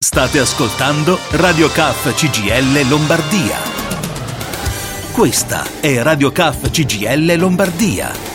State ascoltando Radio CAF CGIL Lombardia. Questa è Radio CAF CGIL Lombardia.